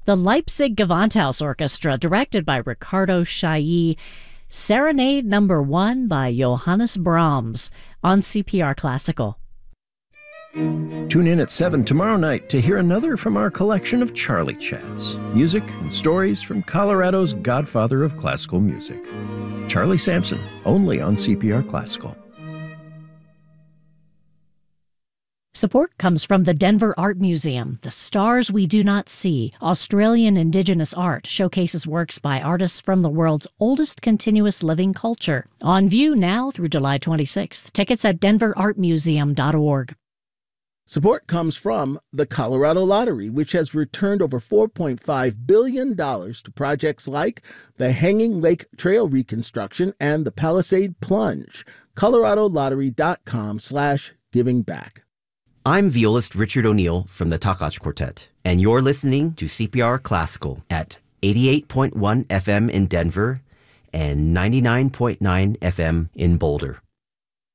The Leipzig Gewandhaus Orchestra, directed by Ricardo Chailly. Serenade No. 1 by Johannes Brahms on CPR Classical. Tune in at 7 tomorrow night to hear another from our collection of Charlie Chats, music and stories from Colorado's godfather of classical music, Charlie Sampson, only on CPR Classical. Support comes from the Denver Art Museum. The Stars We Do Not See, Australian Indigenous art, showcases works by artists from the world's oldest continuous living culture. On view now through July 26th. Tickets at denverartmuseum.org. Support comes from the Colorado Lottery, which has returned over $4.5 billion to projects like the Hanging Lake Trail reconstruction and the Palisade Plunge. ColoradoLottery.com/givingback. I'm violist Richard O'Neill from the Takach Quartet, and you're listening to CPR Classical at 88.1 FM in Denver and 99.9 FM in Boulder.